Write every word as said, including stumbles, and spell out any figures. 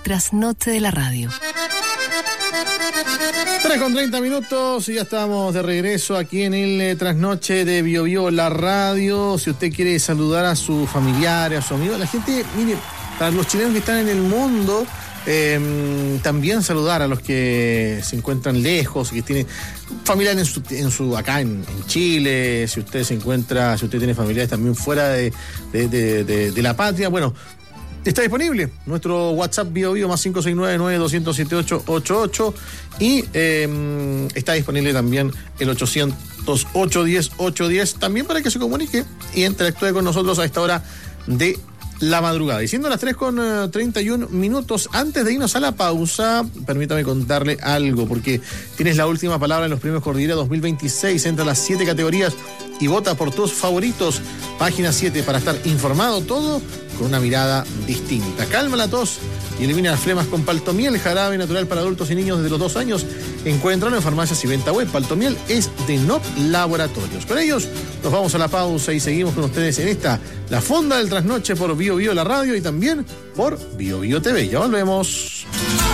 trasnoche de la radio. tres con treinta minutos y ya estamos de regreso aquí en el eh, trasnoche de Bio Bio, la radio. Si usted quiere saludar a sus familiares, a su amigo, la gente, mire, para los chilenos que están en el mundo, eh, también saludar a los que se encuentran lejos, que tienen familiares en su, en su acá en, en Chile, si usted se encuentra, si usted tiene familiares también fuera de, de, de, de, de la patria, bueno. Está disponible nuestro WhatsApp Bio Bio más cinco seis nueve, nueve dos cero siete ocho ocho ocho y eh, está disponible también el ochocientos, ochocientos diez, ochocientos diez también para que se comunique y interactúe con nosotros a esta hora de la madrugada. Y siendo las tres con treinta y un minutos, antes de irnos a la pausa, permítame contarle algo, porque tienes la última palabra en los premios Cordillera dos mil veintiséis, entra a las siete categorías y vota por tus favoritos. Página siete para estar informado todo con una mirada distinta. Calma la tos y elimina las flemas con Paltomiel, jarabe natural para adultos y niños desde los dos años. Encuéntralo en farmacias y venta web. Paltomiel es de N O P Laboratorios. Con ellos nos vamos a la pausa y seguimos con ustedes en esta, la Fonda del Trasnoche por Bio Bio la radio y también por Bio Bio T V. Ya volvemos.